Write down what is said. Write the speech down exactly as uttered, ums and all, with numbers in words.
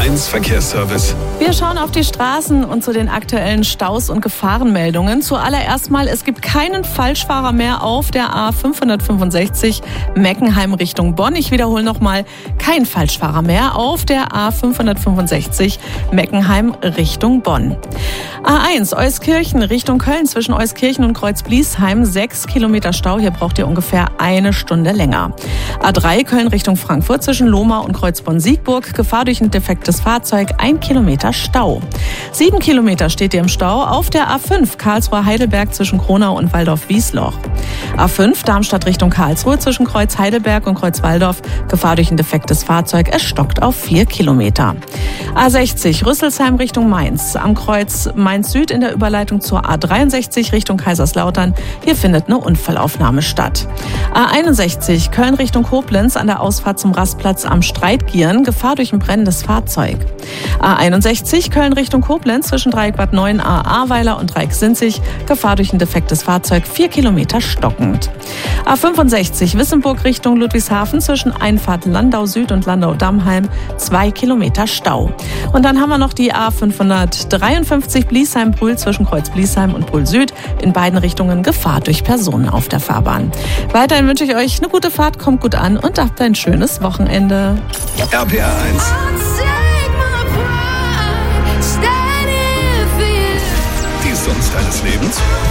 eins Verkehrsservice. Wir schauen auf die Straßen und zu den aktuellen Staus und Gefahrenmeldungen. Zuallererst mal, es gibt keinen Falschfahrer mehr auf der A fünfhundertfünfundsechzig Meckenheim Richtung Bonn. Ich wiederhole nochmal, kein Falschfahrer mehr auf der A fünfhundertfünfundsechzig Meckenheim Richtung Bonn. A eins Euskirchen Richtung Köln zwischen Euskirchen und Kreuz-Bliesheim, sechs Kilometer Stau. Hier braucht ihr ungefähr eine Stunde länger. A drei Köln Richtung Frankfurt zwischen Lohmar und Kreuzborn-Siegburg. Gefahr durch ein defektes Fahrzeug, ein Kilometer Stau. Sieben Kilometer steht ihr im Stau auf der A fünf Karlsruhe-Heidelberg zwischen Kronau und Waldorf-Wiesloch. A fünf Darmstadt Richtung Karlsruhe zwischen Kreuz Heidelberg und Kreuz Waldorf. Gefahr durch ein defektes Fahrzeug, es stockt auf vier Kilometer. A sechzig Rüsselsheim Richtung Mainz. Am Kreuz Mainz-Süd in der Überleitung zur A dreiundsechzig Richtung Kaiserslautern. Hier findet eine Unfallaufnahme statt. A einundsechzig Köln Richtung Koblenz an der Ausfahrt zum Rastplatz am Streitgieren. Gefahr durch ein brennendes Fahrzeug. A einundsechzig Köln Richtung Koblenz zwischen Dreieck-Bad neun A Ahrweiler und Dreieck-Sinzig. Gefahr durch ein defektes Fahrzeug, vier Kilometer stockend. A fünfundsechzig Wissemburg Richtung Ludwigshafen zwischen Einfahrt Landau Süd und Landau-Dammheim, zwei Kilometer Stau. Und dann haben wir noch die A fünfhundertdreiundfünfzig Bliesheim-Brühl zwischen Kreuz Bliesheim und Brühl Süd. In beiden Richtungen Gefahr durch Personen auf der Fahrbahn. Weiterhin wünsche ich euch eine gute Fahrt, kommt gut an und habt ein schönes Wochenende. R P R eins. Die Sonst deines Lebens?